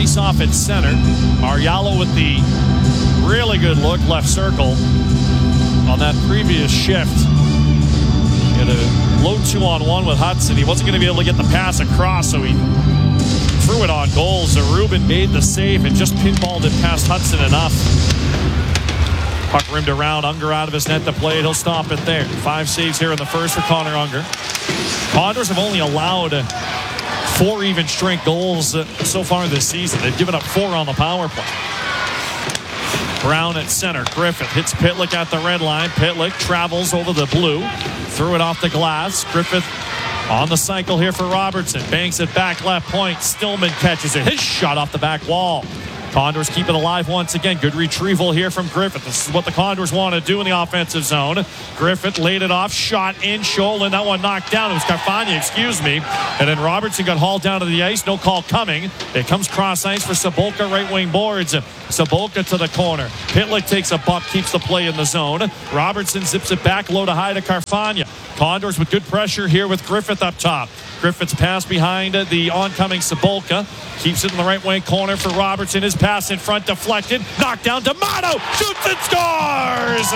face-off at center. Arialo with the really good look, left circle on that previous shift. He had a low 2-on-1 with Hudson. He wasn't going to be able to get the pass across, so he threw it on goal. Rubin made the save and just pinballed it past Hudson enough. Puck rimmed around, Unger out of his net to play it. He'll stop it there. 5 saves here in the first for Connor Unger. Condors have only allowed 4 even strength goals so far this season. They've given up 4 on the power play. Brown at center. Griffith hits Pitlick at the red line. Pitlick travels over the blue. Threw it off the glass. Griffith on the cycle here for Robertson. Banks it back left point. Stillman catches it. His shot off the back wall. Condors keep it alive once again. Good retrieval here from Griffith. This is what the Condors want to do in the offensive zone. Griffith laid it off, shot in, Scholin. That one knocked down. It was Carfagna, excuse me. And then Robertson got hauled down to the ice. No call coming. It comes cross ice for Sabolka, right wing boards. Sabolka to the corner. Pitlick takes a buck, keeps the play in the zone. Robertson zips it back low to high to Carfagna. Condors with good pressure here with Griffith up top. Griffith's pass behind the oncoming Sabolka. Keeps it in the right wing corner for Robertson. His pass in front deflected. Knocked down. D'Amato shoots and scores!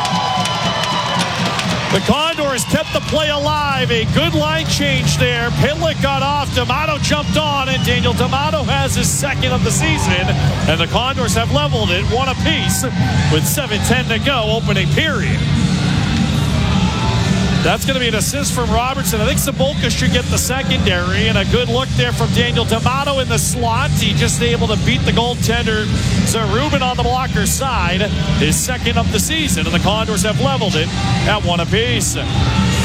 The Condors kept the play alive. A good line change there. Pitlick got off. D'Amato jumped on, and Daniel D'Amato has his second of the season. And the Condors have leveled it 1 apiece with 7:10 to go, opening period. That's going to be an assist from Robertson. I think Sabolka should get the secondary, and a good look there from Daniel D'Amato in the slot. He just able to beat the goaltender, Rubin, on the blocker side. His second of the season, and the Condors have leveled it at 1 apiece.